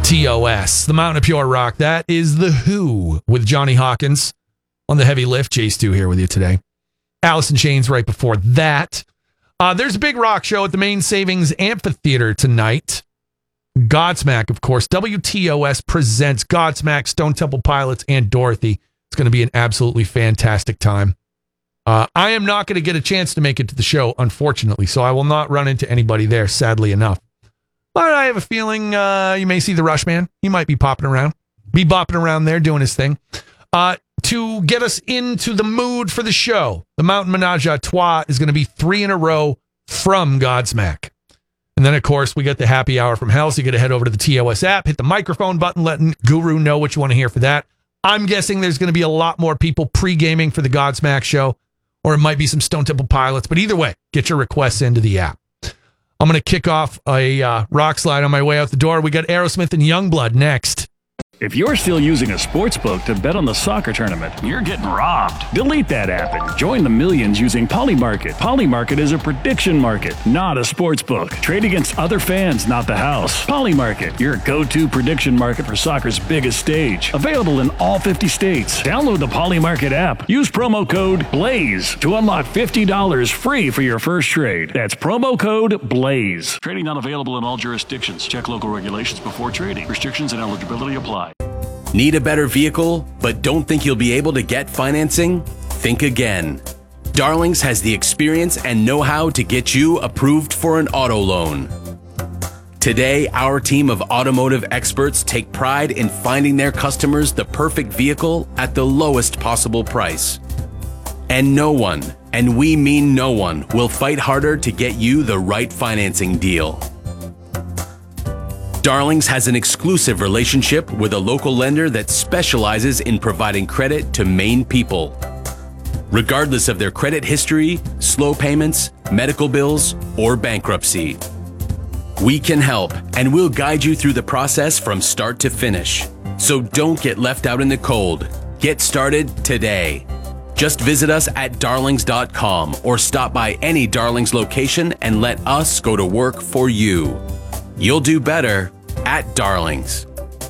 TOS, the Mountain of Pure Rock. That is The Who with Johnny Hawkins on the heavy lift. Jay Stu here with you today. Alice in Chains right before that. There's a big rock show at the Main Savings Amphitheater tonight. Godsmack, of course. WTOS presents Godsmack, Stone Temple Pilots, and Dorothy. It's going to be an absolutely fantastic time. I am not going to get a chance to make it to the show, unfortunately, so I will not run into anybody there, sadly enough. But I have a feeling you may see the Rush Man. He might be bopping around there doing his thing. To get us into the mood for the show, the Mountain Menage a Trois is going to be 3 in a row from Godsmack. And then, of course, we get the happy hour from hell, so you got to head over to the TOS app, hit the microphone button, letting Guru know what you want to hear for that. I'm guessing there's going to be a lot more people pre-gaming for the Godsmack show, or it might be some Stone Temple Pilots. But either way, get your requests into the app. I'm going to kick off a rock slide on my way out the door. We got Aerosmith and Youngblood next. If you're still using a sports book to bet on the soccer tournament, you're getting robbed. Delete that app and join the millions using Polymarket. Polymarket is a prediction market, not a sports book. Trade against other fans, not the house. Polymarket, your go-to prediction market for soccer's biggest stage. Available in all 50 states. Download the Polymarket app. Use promo code BLAZE to unlock $50 free for your first trade. That's promo code BLAZE. Trading not available in all jurisdictions. Check local regulations before trading. Restrictions and eligibility apply. Need a better vehicle, but don't think you'll be able to get financing? Think again. Darlings has the experience and know-how to get you approved for an auto loan. Today, our team of automotive experts take pride in finding their customers the perfect vehicle at the lowest possible price. And no one, and we mean no one, will fight harder to get you the right financing deal. Darlings has an exclusive relationship with a local lender that specializes in providing credit to Maine people. Regardless of their credit history, slow payments, medical bills, or bankruptcy. We can help, and we'll guide you through the process from start to finish. So don't get left out in the cold. Get started today. Just visit us at darlings.com or stop by any Darlings location and let us go to work for you. You'll do better at Darlings.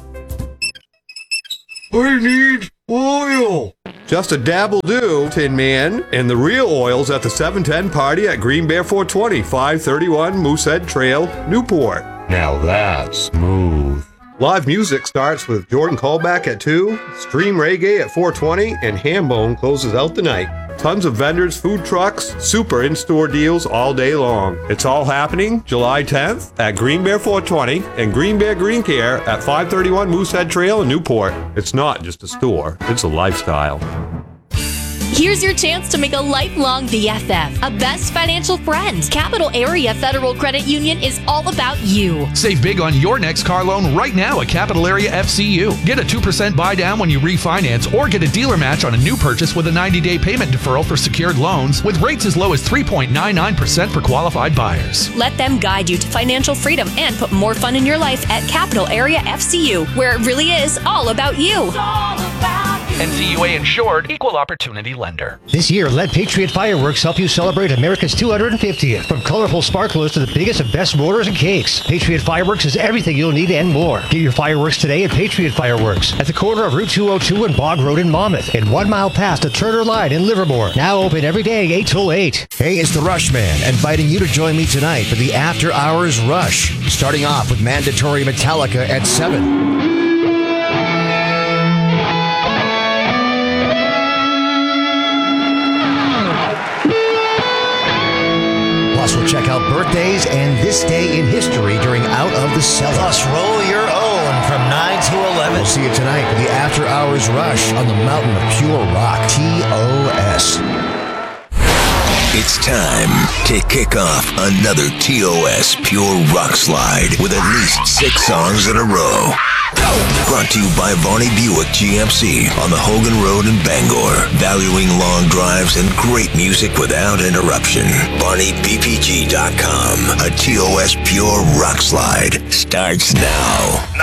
I need oil. Just a dab will do, Tin Man. And the real oil's at the 710 party at Green Bear 420, 531 Moosehead Trail, Newport. Now that's smooth. Live music starts with Jordan Callback at 2, Stream Reggae at 420, and Hambone closes out the night. Tons of vendors, food trucks, super in-store deals all day long. It's all happening July 10th at Green Bear 420 and Green Bear Green Care at 531 Moosehead Trail in Newport. It's not just a store, it's a lifestyle. Here's your chance to make a lifelong BFF, a best financial friend. Capital Area Federal Credit Union is all about you. Save big on your next car loan right now at Capital Area FCU. Get a 2% buy down when you refinance or get a dealer match on a new purchase with a 90-day payment deferral for secured loans with rates as low as 3.99% for qualified buyers. Let them guide you to financial freedom and put more fun in your life at Capital Area FCU, where it really is all about you. It's all about you. NCUA insured, equal opportunity lender. This year, let Patriot Fireworks help you celebrate America's 250th. From colorful sparklers to the biggest and best mortars and cakes, Patriot Fireworks is everything you'll need and more. Get your fireworks today at Patriot Fireworks at the corner of Route 202 and Bog Road in Monmouth and 1 mile past the Turner Line in Livermore. Now open every day 8 till 8. Hey, it's the Rush Man, inviting you to join me tonight for the After Hours Rush, starting off with mandatory Metallica at 7. Plus, we'll check out birthdays and this day in history during Out of the Cellar. Plus, roll your own from 9 to 11. We'll see you tonight for the After Hours Rush on the Mountain of Pure Rock, TOS. It's time to kick off another TOS Pure Rock Slide with at least 6 songs in a row. Brought to you by Varney Buick GMC on the Hogan Road in Bangor. Valuing long drives and great music without interruption. VarneyBPG.com. A TOS Pure Rock Slide starts now.